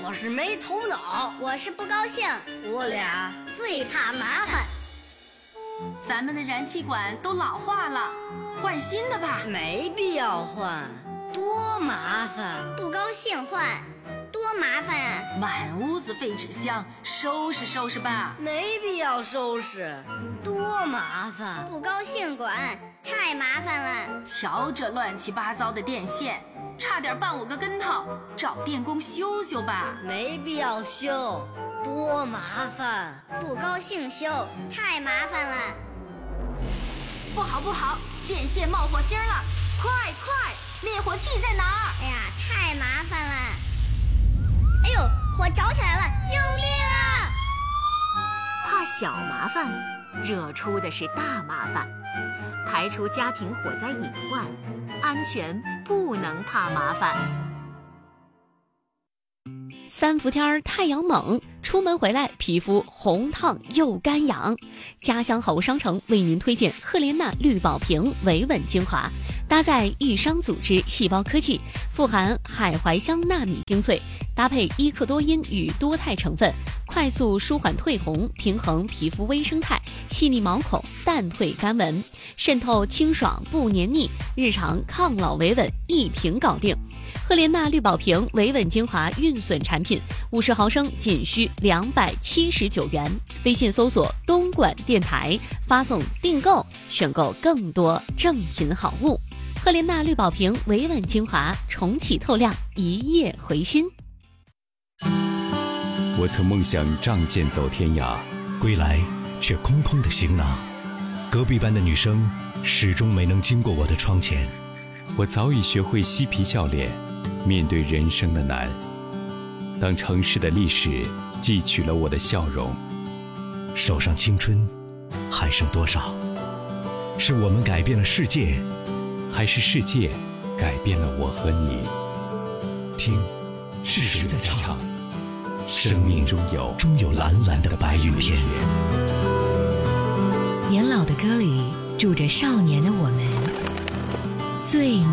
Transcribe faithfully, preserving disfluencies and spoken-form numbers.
我是没头脑， 我是不高兴， 我俩最怕麻烦。 咱们的燃气管都老化了，换新的吧。 没必要换，多麻烦。 不高兴换，多麻烦啊！ 满屋子废纸箱，收拾收拾吧。 没必要收拾，多麻烦。 不高兴管，太麻烦了。 瞧这乱七八糟的电线，差点绊我个跟头，找电工修修吧。 没必要修，多麻烦。 不高兴修，太麻烦了。 不好不好，电线冒火星了，快快，灭火器在哪儿？ 哎呀，太麻烦了。哎呦，火着起来了，救命啊！ 怕小麻烦，惹出的是大麻烦。排除家庭火灾隐患，安全不能怕麻烦。 三伏天太阳猛，出门回来皮肤红烫又干痒。家乡好物商城为您推荐赫莲娜绿宝瓶维稳精华，搭载益生组织细胞科技，富含海淮香纳米精粹，搭配伊克多因与多肽成分，快速舒缓褪红，平衡皮肤微生态，细腻毛孔，淡退干纹，渗透清爽不黏腻，日常抗老维稳一瓶搞定。赫莲娜绿宝瓶维稳精华运损产品，五十毫升仅需两百七十九元。微信搜索东莞电台，发送订购，选购更多正品好物。赫莲娜绿宝瓶维稳精华，重启透亮，一夜回心。 我曾梦想仗剑走天涯， 归来却空空的行囊。隔壁班的女生始终没能经过我的窗前。 我早已学会嬉皮笑脸，面对人生的难。当城市的历史汲取了我的笑容， 手上青春还剩多少？是我们改变了世界， 还是世界改变了我和你？ 听，是谁在唱？ 生命中有终有蓝蓝的白云天。 年老的歌里住着少年的我们，最